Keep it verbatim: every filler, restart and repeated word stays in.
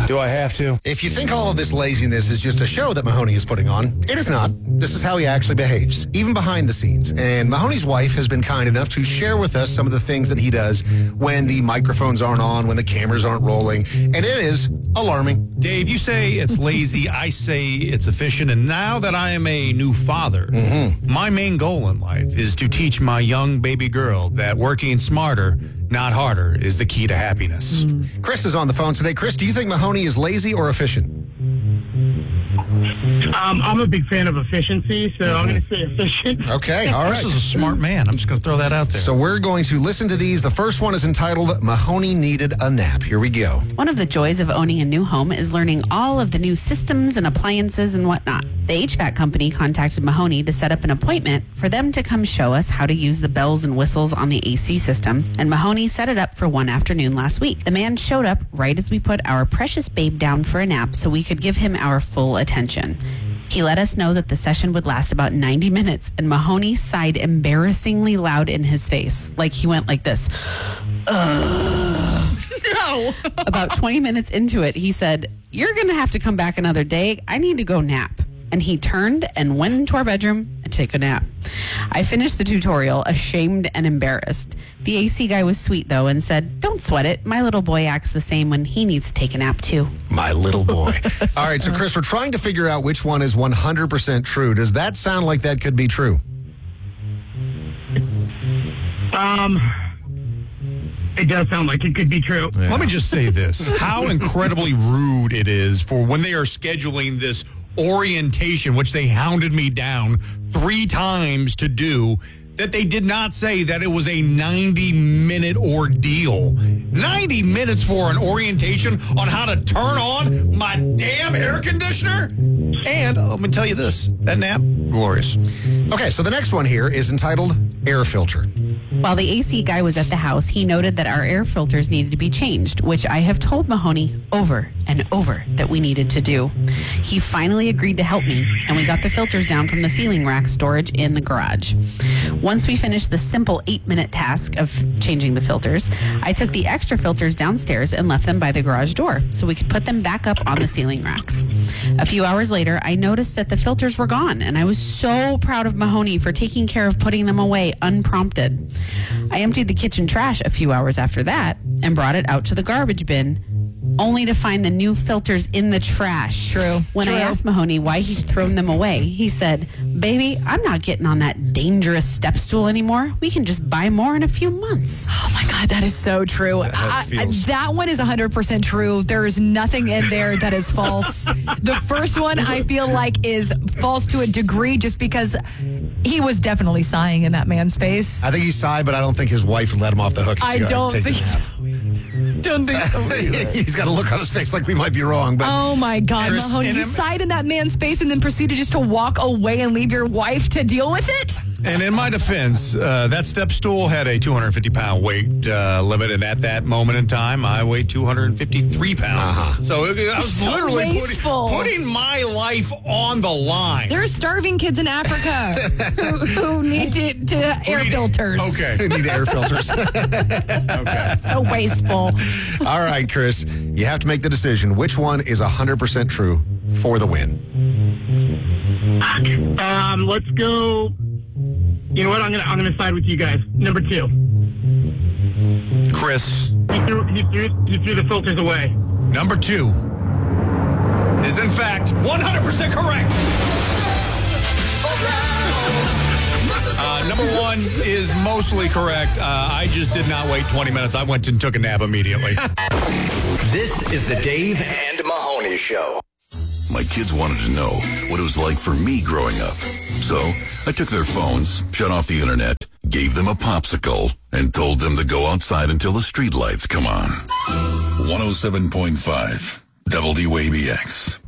Do I have to? If you think all of this laziness is just a show that Mahoney is putting on, it is not. This is how he actually behaves, even behind the scenes. And Mahoney's wife has been kind enough to share with us some of the things that he does when the microphones aren't on, when the cameras aren't rolling. And it is alarming. Dave, you say it's lazy. I say it's efficient. And now that I am a new father, mm-hmm. my main goal in life is to teach my young baby girl that working smarter, not harder, is the key to happiness. Mm. Chris is on the phone today. Chris, do you think Mahoney is lazy or efficient? Um, I'm a big fan of efficiency, so I'm going to say efficient. Okay, all right. Chris is a smart man. I'm just going to throw that out there. So we're going to listen to these. The first one is entitled, Mahoney Needed a Nap. Here we go. One of the joys of owning a new home is learning all of the new systems and appliances and whatnot. The H V A C company contacted Mahoney to set up an appointment for them to come show us how to use the bells and whistles on the A C system, and Mahoney set it up for one afternoon last week. The man showed up right as we put our precious babe down for a nap so we could give him our full attention. He let us know that the session would last about ninety minutes, and Mahoney sighed embarrassingly loud in his face. Like he went like this. Ugh. No. About twenty minutes into it, he said, "You're going to have to come back another day. I need to go nap." And he turned and went into our bedroom and took a nap. I finished the tutorial ashamed and embarrassed. The A C guy was sweet, though, and said, "Don't sweat it. My little boy acts the same when he needs to take a nap, too." My little boy. All right, so Chris, we're trying to figure out which one is one hundred percent true. Does that sound like that could be true? Um... It does sound like it could be true. Yeah. Let me just say this. How incredibly rude it is for when they are scheduling this orientation, which they hounded me down three times to do, that they did not say that it was a ninety-minute ordeal. ninety minutes for an orientation on how to turn on my damn air conditioner? And let me tell you this, that nap, glorious. Okay, so the next one here is entitled Air Filter. While the A C guy was at the house, he noted that our air filters needed to be changed, which I have told Mahoney over and over that we needed to do. He finally agreed to help me, and we got the filters down from the ceiling rack storage in the garage. Once we finished the simple eight-minute task of changing the filters, I took the extra filters downstairs and left them by the garage door so we could put them back up on the ceiling racks. A few hours later, I noticed that the filters were gone, and I was so proud of Mahoney for taking care of putting them away unprompted. I emptied the kitchen trash a few hours after that and brought it out to the garbage bin, only to find the new filters in the trash. True. When True. I asked Mahoney why he'd thrown them away, he said, "Baby, I'm not getting on that dangerous step stool anymore. We can just buy more in a few months." Oh my God, that is so true. That I, I, feels- that one is one hundred percent true. There's nothing in there that is false. The first one I feel like is false to a degree just because he was definitely sighing in that man's face. I think he sighed, but I don't think his wife would let him off the hook. I He's gotta don't take think a nap. so. Don't think so. He's got a look on his face like we might be wrong. But Oh my God, Chris, Mahoney, and you I'm- sighed in that man's face and then proceeded just to walk away and leave your wife to deal with it? And in my defense, uh, that step stool had a two hundred fifty pound weight uh, limit, and at that moment in time, I weighed two hundred fifty-three pounds. Uh-huh. So it, I was So literally putting, wasteful. putting my life on the line. There are starving kids in Africa who, who need to, to air need- filters. Okay. we need air filters. Okay. So wasteful. All right, Chris, you have to make the decision. Which one is one hundred percent true for the win? Um, let's go. You know what? I'm gonna I'm gonna side with you guys. Number two. Chris, You threw, you threw, you threw the filters away. number two is in fact one hundred percent correct. Uh, number one is mostly correct. Uh, I just did not wait twenty minutes. I went and took a nap immediately. This is the Dave and Mahoney Show. My kids wanted to know what it was like for me growing up. So I took their phones, shut off the internet, gave them a popsicle, and told them to go outside until the street lights come on. one oh seven point five W A B X.